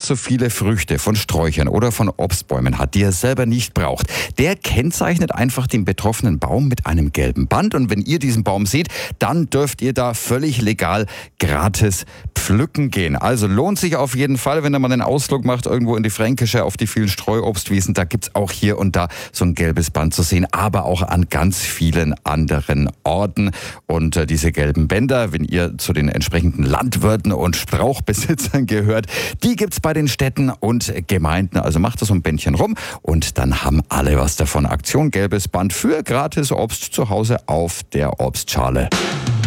zu viele Früchte von Sträuchern oder von Obstbäumen hat, die er selber nicht braucht, der kennzeichnet einfach den betroffenen Baum mit einem gelben Band. Und wenn ihr diesen Baum seht, dann dürft ihr da völlig legal gratis pflücken gehen. Also lohnt sich auf jeden Fall, wenn ihr mal einen Ausflug macht, irgendwo in die Fränkische auf die vielen Streuobstwiesen. Da gibt's auch hier und da so ein gelbes Band zu sehen, aber auch an ganz vielen anderen Orten. Und diese gelben Bänder, wenn ihr zu den entsprechenden Landwirten und Strauchbesitzern gehört, die gibt's bei den Städten und Gemeinden. Also macht das so ein Bändchen rum und dann haben alle was davon. Aktion Gelbes Band für gratis Obst zu Hause auf der Obstschale.